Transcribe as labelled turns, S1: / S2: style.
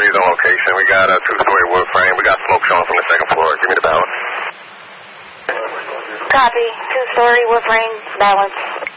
S1: 3's on location. We got a 2-story wood frame. We got smoke showing from the second floor. Give me the balance.
S2: Copy. 2-story wood frame, balance.